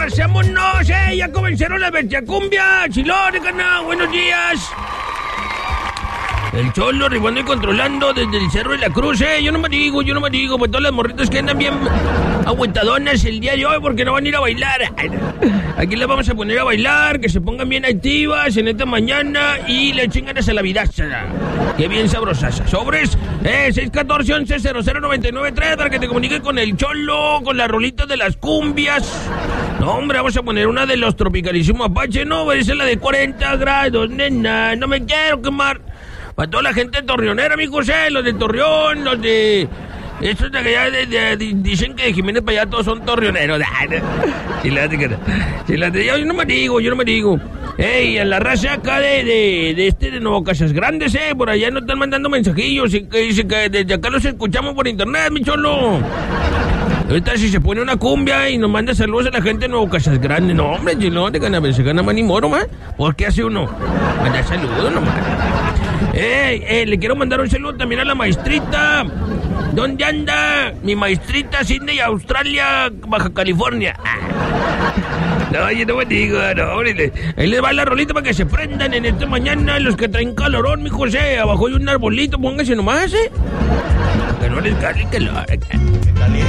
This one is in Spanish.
¡Pasémonos! ¡Ya comenzaron las bestiacumbias! ¡Chilón, cana! ¡Buenos días! El Cholo arribando y controlando desde el Cerro de la Cruz, Yo no me digo, pues todas las morritas que andan bien aguantadonas el día de hoy porque no van a ir a bailar. Aquí las vamos a poner a bailar, que se pongan bien activas en esta mañana y le echen ganas a la vidaza. Qué bien sabrosas. Sobres, 614-11-0099-3 para que te comuniques con el Cholo, con las rolitas de las cumbias. No, hombre, vamos a poner una de los Tropicalísimos Apache, no, esa es la de 40 grados, nena, no me quiero quemar. Para toda la gente torreonera, mi José, los de Torreón, los de... Estos de allá dicen que de Jiménez para allá todos son torreoneros. Yo no me digo. Ey, a la raza acá de Nuevo Casas Grandes, por allá nos están mandando mensajillos y que dice que desde acá los escuchamos por internet, mi Cholo. Ahorita si se pone una cumbia y nos manda saludos a la gente de Nuevo Casas Grandes. No, hombre, Chilo, se gana más ni moro, man. ¿Por qué hace uno? Manda saludos nomás. Le quiero mandar un saludo también a la maestrita. ¿Dónde anda? Mi maestrita, Sydney, Australia, Baja California. No, yo no me digo, no, hombre. Ahí les va la rolita para que se prendan en esta mañana los que traen calorón, mi José. Abajo hay un arbolito, pónganse nomás, Que no les cargue calor.